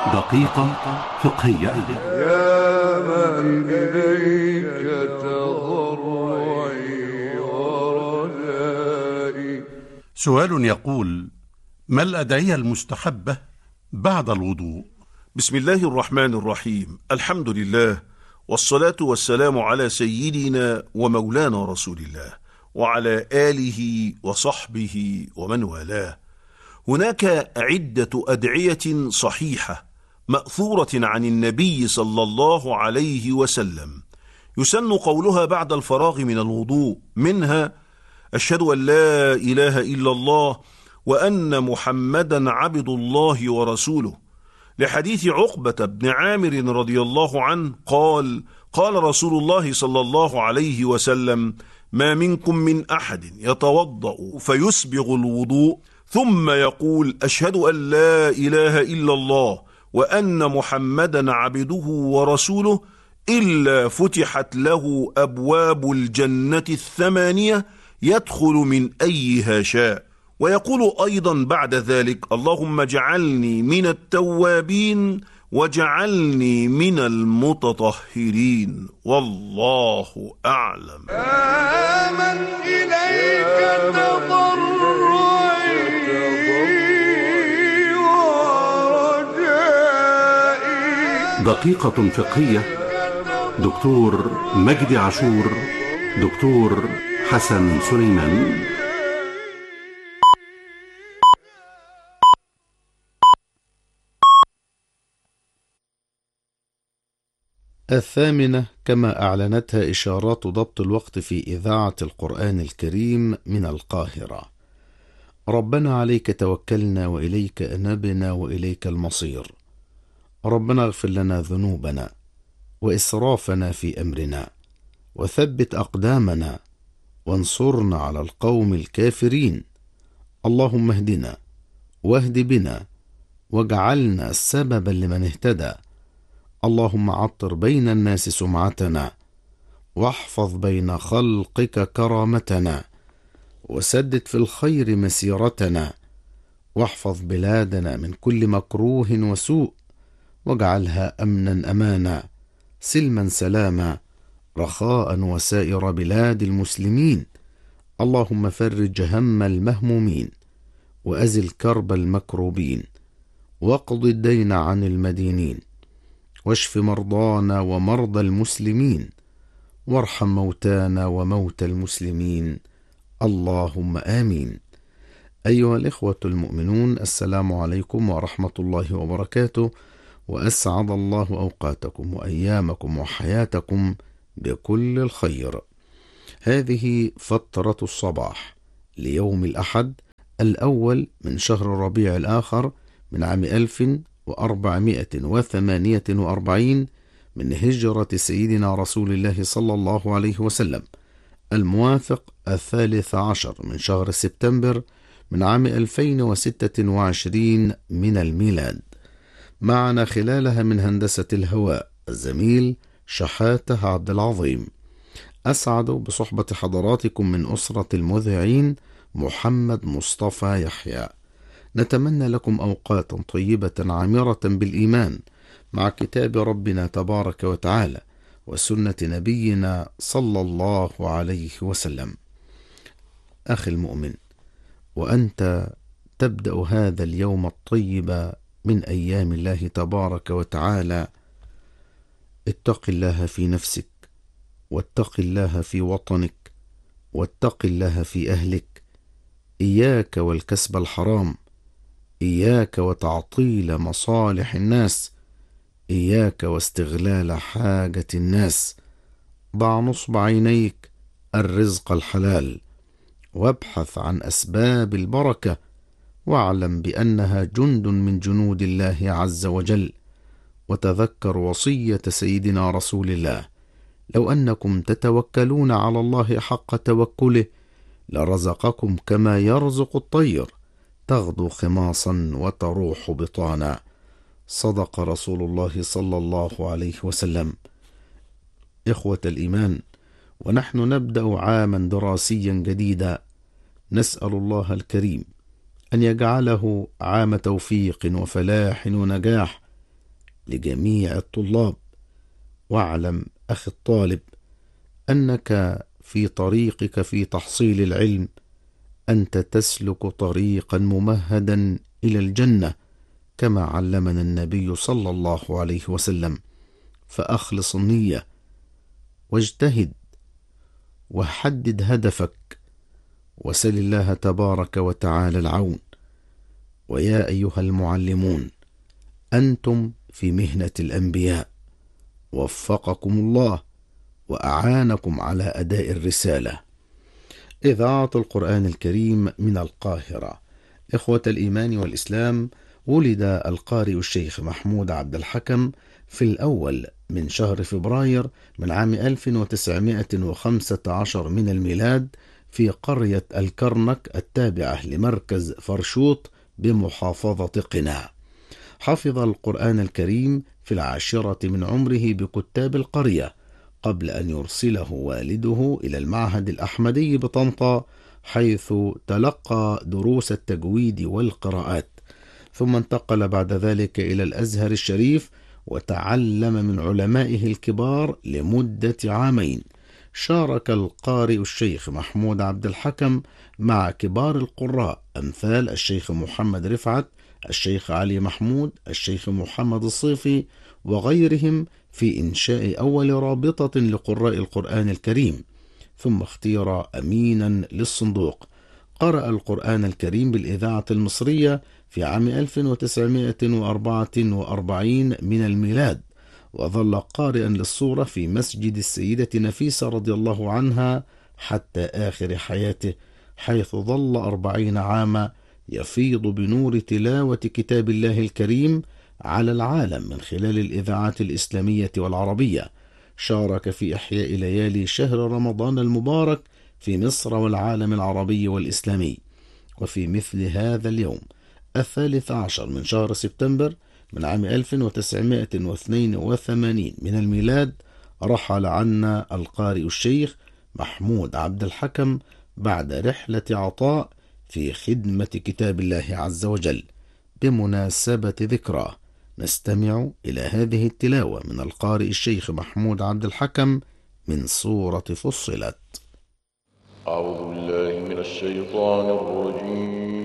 دقيقة فقهية. يا من إليك تضرعي ورجائي. سؤال يقول: ما الأدعية المستحبة بعد الوضوء؟ بسم الله الرحمن الرحيم. الحمد لله، والصلاة والسلام على سيدنا ومولانا رسول الله وعلى آله وصحبه ومن والاه. هناك عدة أدعية صحيحة مأثورة عن النبي صلى الله عليه وسلم يسن قولها بعد الفراغ من الوضوء، منها: أشهد أن لا إله إلا الله وأن محمدا عبد الله ورسوله، لحديث عقبة بن عامر رضي الله عنه قال: قال رسول الله صلى الله عليه وسلم: ما منكم من أحد يتوضأ فيسبغ الوضوء ثم يقول: أشهد أن لا إله إلا الله وأن محمدا عبده ورسوله، إلا فتحت له أبواب الجنة الثمانية يدخل من أيها شاء. ويقول أيضا بعد ذلك: اللهم اجعلني من التوابين واجعلني من المتطهرين، والله أعلم. من إليك تضرعي ورجائي. دقيقة فقهية. دكتور مجدي عاشور، دكتور حسن سليمان. الثامنة، كما أعلنتها إشارات ضبط الوقت في إذاعة القرآن الكريم من القاهرة: ربنا عليك توكلنا وإليك أنبنا وإليك المصير. ربنا اغفر لنا ذنوبنا وإسرافنا في أمرنا وثبت أقدامنا وانصرنا على القوم الكافرين. اللهم اهدنا واهد بنا واجعلنا سببا لمن اهتدى. اللهم عطر بين الناس سمعتنا واحفظ بين خلقك كرامتنا وسدد في الخير مسيرتنا، واحفظ بلادنا من كل مكروه وسوء، واجعلها أمنا أمانا، سلما سلاما، رخاء وسائر بلاد المسلمين. اللهم فرج هم المهمومين وأزل كرب المكروبين واقض الدين عن المدينين واشف مرضانا ومرضى المسلمين وارحم موتانا وموتى المسلمين، اللهم آمين. أيها الإخوة المؤمنون، السلام عليكم ورحمة الله وبركاته، وأسعد الله أوقاتكم وأيامكم وحياتكم بكل الخير. هذه فترة الصباح ليوم الأحد الأول من شهر ربيع الآخر من عام 1448 من هجرة سيدنا رسول الله صلى الله عليه وسلم، الموافق 13 من شهر سبتمبر من عام 2026 من الميلاد. معنا خلالها من هندسة الهواء الزميل شحاتة عبد العظيم. أسعد بصحبة حضراتكم من أسرة المذيعين محمد مصطفى يحيى. نتمنى لكم أوقاتا طيبة عامرة بالإيمان مع كتاب ربنا تبارك وتعالى وسنة نبينا صلى الله عليه وسلم. أخي المؤمن، وأنت تبدأ هذا اليوم الطيب من أيام الله تبارك وتعالى، اتق الله في نفسك، واتق الله في وطنك، واتق الله في أهلك. إياك والكسب الحرام، إياك وتعطيل مصالح الناس، إياك واستغلال حاجة الناس. ضع نصب عينيك الرزق الحلال، وابحث عن أسباب البركة، واعلم بأنها جند من جنود الله عز وجل. وتذكر وصية سيدنا رسول الله: لو أنكم تتوكلون على الله حق توكله لرزقكم كما يرزق الطير، تغدو خماصا وتروح بطانا. صدق رسول الله صلى الله عليه وسلم. إخوة الإيمان، ونحن نبدأ عاما دراسيا جديدا، نسأل الله الكريم أن يجعله عام توفيق وفلاح ونجاح لجميع الطلاب. واعلم أخي الطالب أنك في طريقك في تحصيل العلم أنت تسلك طريقا ممهدا إلى الجنة كما علمنا النبي صلى الله عليه وسلم. فأخلص النية واجتهد وحدد هدفك وسل الله تبارك وتعالى العون. ويا أيها المعلمون، أنتم في مهنة الأنبياء، وفقكم الله وأعانكم على أداء الرسالة. إذاعة القرآن الكريم من القاهرة. إخوة الإيمان والإسلام، ولد القارئ الشيخ محمود عبد الحكم في الأول من شهر فبراير من عام 1915 من الميلاد في قرية الكرنك التابعة لمركز فرشوط بمحافظة قنا. حفظ القرآن الكريم في 10 من عمره بكتاب القرية قبل أن يرسله والده إلى المعهد الأحمدي بطنطا، حيث تلقى دروس التجويد والقراءات، ثم انتقل بعد ذلك إلى الأزهر الشريف وتعلم من علمائه الكبار لمدة 2 عام. شارك القارئ الشيخ محمود عبد الحكم مع كبار القراء أمثال الشيخ محمد رفعت، الشيخ علي محمود، الشيخ محمد الصيفي وغيرهم في إنشاء أول رابطة لقراء القرآن الكريم، ثم اختير أمينا للصندوق. قرأ القرآن الكريم بالإذاعة المصرية في عام 1944 من الميلاد، وظل قارئا للصورة في مسجد السيدة نفيسة رضي الله عنها حتى آخر حياته، حيث ظل 40 عاما يفيض بنور تلاوة كتاب الله الكريم على العالم من خلال الإذاعات الإسلامية والعربية. شارك في إحياء ليالي شهر رمضان المبارك في مصر والعالم العربي والإسلامي. وفي مثل هذا اليوم 13 من شهر سبتمبر من عام 1982 من الميلاد رحل عنا القارئ الشيخ محمود عبد الحكم بعد رحلة عطاء في خدمة كتاب الله عز وجل. بمناسبة ذكراه نستمع إلى هذه التلاوة من القارئ الشيخ محمود عبد الحكم من سورة فصلت. أعوذ بالله من الشيطان الرجيم.